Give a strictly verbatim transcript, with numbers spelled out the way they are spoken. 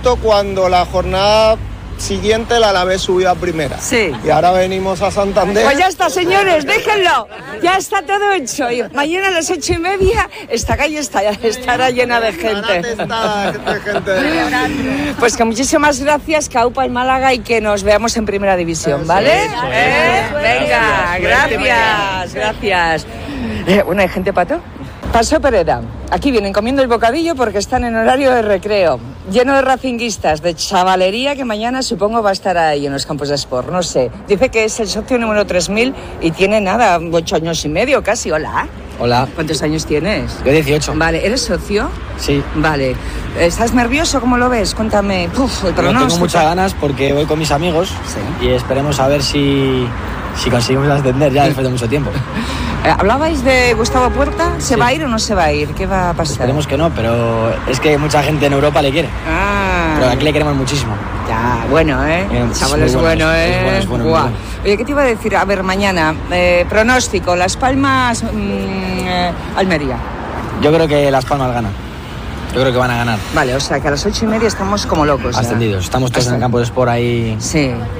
justo cuando la jornada siguiente el Alavés subió a primera. Sí. Y ahora venimos a Santander. Pues ya está, señores, déjenlo. Ya está todo hecho. Y mañana a las ocho y media esta calle está, estará llena de gente. Está de gente. Pues que muchísimas gracias, que aupa en Málaga y que nos veamos en Primera División, ¿vale? Eso, eso, ¿Eh? eso. Venga, gracias, gracias. Eh, bueno, ¿hay gente, Pato? Paso Pereda. Aquí vienen comiendo el bocadillo porque están en horario de recreo. Lleno de racinguistas, de chavalería que mañana supongo va a estar ahí en los campos de sport. No sé. Dice que es el socio número tres mil y tiene nada, ocho años y medio casi. Hola. Hola. ¿Cuántos años tienes? Yo dieciocho. Vale, ¿eres socio? Sí. Vale. ¿Estás nervioso? ¿Cómo lo ves? Cuéntame. Puf, el No, pronóstico. tengo muchas ganas porque voy con mis amigos Sí. y esperemos a ver si, si conseguimos ascender ya después de mucho tiempo. Eh, ¿Hablabais de Gustavo Puerta? ¿Se Sí. va a ir o no se va a ir? ¿Qué va a pasar? Esperemos que no, pero es que mucha gente en Europa le quiere. Ah. Pero aquí le queremos muchísimo. Ya, bueno, ¿eh? Bien, El es chaval muy es bueno, bueno, es ¿eh? bueno, es bueno, Buah. muy bueno. Oye, ¿qué te iba a decir? A ver, mañana, eh, pronóstico, Las Palmas, mmm, eh, Almería. Yo creo que Las Palmas gana. Yo creo que van a ganar. Vale, o sea que a las ocho y media estamos como locos. ya. Ascendidos. Estamos todos en el campo de sport ahí. Sí.